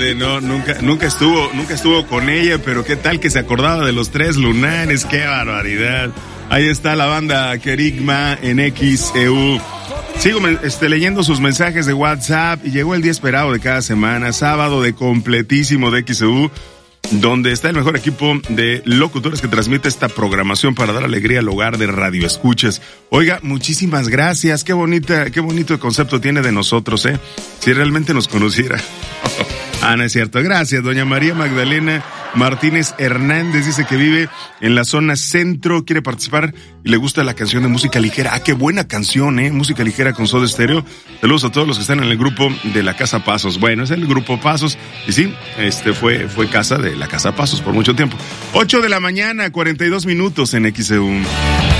Fíjate, no, nunca estuvo con ella, pero qué tal que se acordaba de los Tres Lunares, qué barbaridad. Ahí está la banda Kerigma en XEU. Sigo leyendo sus mensajes de WhatsApp y llegó el día esperado de cada semana, sábado de completísimo de XEU, donde está el mejor equipo de locutores que transmite esta programación para dar alegría al hogar de Radio Escuchas. Oiga, muchísimas gracias, qué bonito concepto tiene de nosotros, si realmente nos conociera. No es cierto. Gracias, doña María Magdalena Martínez Hernández, dice que vive en la zona centro, quiere participar y le gusta la canción de Música Ligera. Qué buena canción, Música Ligera con Soda Stereo. Saludos a todos los que están en el grupo de la Casa Pasos. Bueno, es el grupo Pasos y sí, fue casa de la Casa Pasos por mucho tiempo. 8 de la mañana, 42 minutos en XEU.